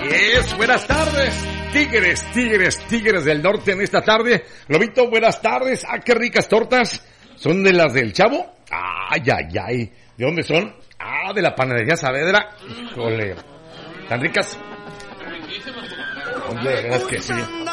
Buenas tardes, tigres del norte en esta tarde. Globito, buenas tardes. Ah, qué ricas tortas. ¿Son de las del Chavo? Ay. ¿De dónde son? Ah, de la panadería Saavedra. Híjole, tan ricas. Oye, de verdad que sí.